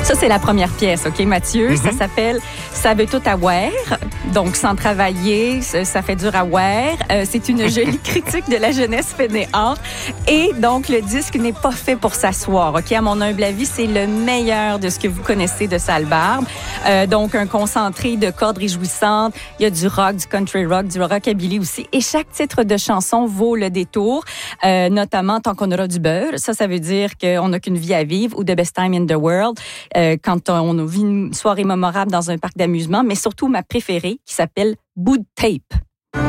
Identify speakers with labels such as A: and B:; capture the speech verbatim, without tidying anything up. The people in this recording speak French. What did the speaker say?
A: Ça, c'est la première pièce, OK, Mathieu? Mm-hmm. Ça s'appelle « Ça veut tout avoir ». Donc, sans travailler, ça fait dur à voir. Euh, c'est une jolie critique de la jeunesse fainéante. Et donc, le disque n'est pas fait pour s'asseoir, OK? À mon humble avis, c'est le meilleur de ce que vous connaissez de Sale Barbe. Euh, donc, un concentré de cordes réjouissantes. Il y a du rock, du country rock, du rockabilly aussi. Et chaque titre de chanson vaut le détour, euh, notamment « Tant qu'on aura du beurre ». Ça, ça veut dire qu'on n'a qu'une vie à vivre, ou « The best time in the world ». Euh, quand on vit une soirée mémorable dans un parc d'amusement, mais surtout ma préférée qui s'appelle « Bout de tape ».